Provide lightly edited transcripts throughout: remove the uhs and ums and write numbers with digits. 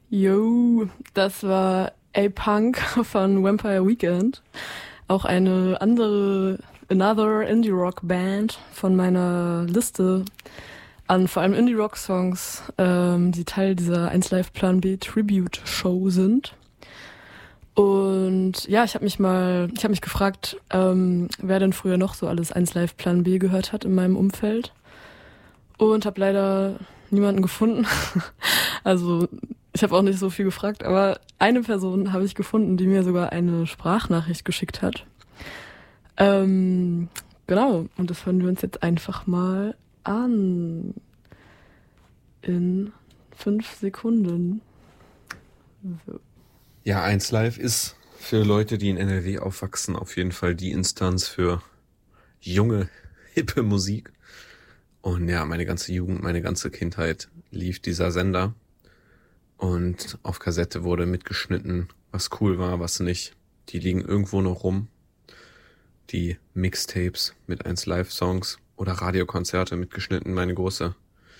Yo, das war A-Punk von Vampire Weekend. Auch eine Another Indie-Rock-Band von meiner Liste an vor allem Indie-Rock-Songs, die Teil dieser 1Live Plan B Tribute-Show sind. Und ja, ich habe mich gefragt, wer denn früher noch so alles 1Live Plan B gehört hat in meinem Umfeld. Und habe leider niemanden gefunden. Also ich habe auch nicht so viel gefragt, aber eine Person habe ich gefunden, die mir sogar eine Sprachnachricht geschickt hat. Genau, und das hören wir uns jetzt einfach mal an. In 5 Sekunden. So. Ja, 1Live ist für Leute, die in NRW aufwachsen, auf jeden Fall die Instanz für junge, hippe Musik. Und ja, meine ganze Jugend, meine ganze Kindheit lief dieser Sender. Und auf Kassette wurde mitgeschnitten, was cool war, was nicht. Die liegen irgendwo noch rum. Die Mixtapes mit 1Live-Songs oder Radiokonzerte mitgeschnitten. Mein großer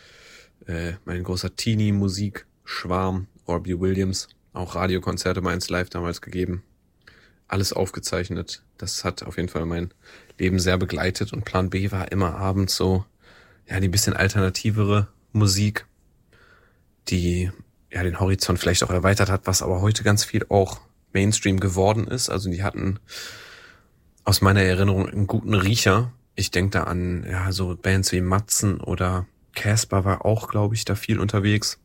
Teenie-Musik-Schwarm, Robbie Williams, auch Radiokonzerte bei 1Live damals gegeben. Alles aufgezeichnet. Das hat auf jeden Fall mein Leben sehr begleitet. Und Plan B war immer abends so, ja, die bisschen alternativere Musik, die ja den Horizont vielleicht auch erweitert hat, was aber heute ganz viel auch Mainstream geworden ist. Also die hatten aus meiner Erinnerung einen guten Riecher. Ich denke da an ja so Bands wie Matzen oder Casper war auch, glaube ich, da viel unterwegs.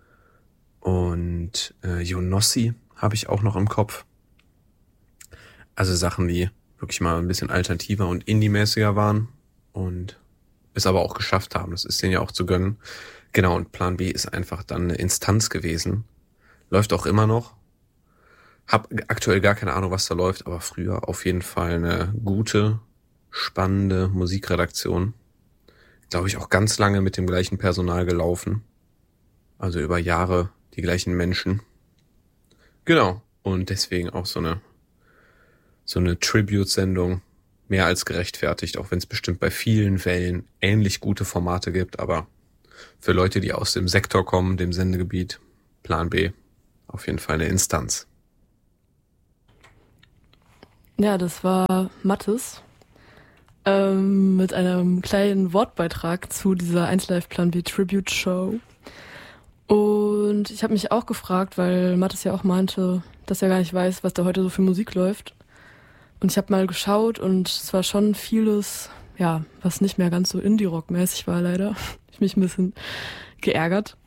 Und Jonossi habe ich auch noch im Kopf. Also Sachen, die wirklich mal ein bisschen alternativer und indie-mäßiger waren und es aber auch geschafft haben. Das ist denen ja auch zu gönnen. Genau, und Plan B ist einfach dann eine Instanz gewesen. Läuft auch immer noch. Hab aktuell gar keine Ahnung, was da läuft, aber früher auf jeden Fall eine gute, spannende Musikredaktion. Glaube ich auch ganz lange mit dem gleichen Personal gelaufen. Also über Jahre die gleichen Menschen. Genau, und deswegen auch so eine Tribute-Sendung mehr als gerechtfertigt, auch wenn es bestimmt bei vielen Wellen ähnlich gute Formate gibt, aber für Leute, die aus dem Sektor kommen, dem Sendegebiet, Plan B, auf jeden Fall eine Instanz. Ja, das war Mathis mit einem kleinen Wortbeitrag zu dieser 1Live Plan B Tribute Show. Und ich habe mich auch gefragt, weil Mathis ja auch meinte, dass er gar nicht weiß, was da heute so für Musik läuft. Und ich habe mal geschaut und es war schon vieles, ja, was nicht mehr ganz so Indie-Rock-mäßig war leider. Ich mich ein bisschen geärgert.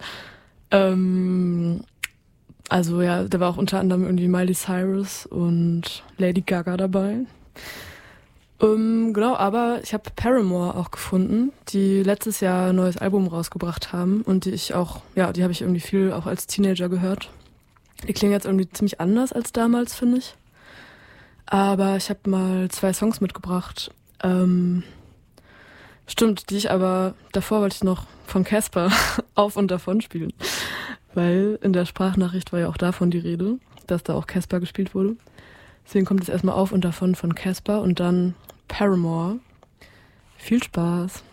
Also ja, da war auch unter anderem irgendwie Miley Cyrus und Lady Gaga dabei. Genau, aber ich habe Paramore auch gefunden, die letztes Jahr ein neues Album rausgebracht haben und die habe ich irgendwie viel auch als Teenager gehört. Die klingen jetzt irgendwie ziemlich anders als damals, finde ich. Aber ich habe mal 2 Songs mitgebracht. Stimmt, davor wollte ich noch von Casper Auf und Davon spielen. Weil in der Sprachnachricht war ja auch davon die Rede, dass da auch Casper gespielt wurde. Deswegen kommt jetzt erstmal Auf und Davon von Casper und dann Paramore. Viel Spaß!